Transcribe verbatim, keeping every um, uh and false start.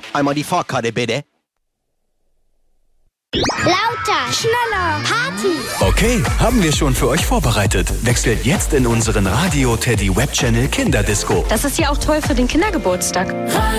Einmal die Fahrkarte, bitte. Lauter, schneller, Party. Okay, haben wir schon für euch vorbereitet. Wechselt jetzt in unseren Radio Teddy Webchannel Kinderdisco. Das ist ja auch toll für den Kindergeburtstag.